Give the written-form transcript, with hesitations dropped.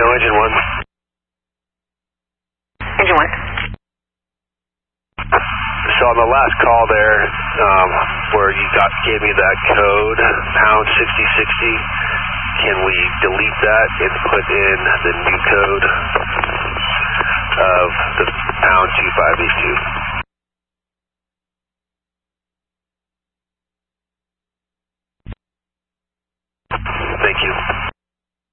engine 1. Engine 1. So on the last call there, where you gave me that code, pound 6060, can we delete that and put in the new code of the pound 2582?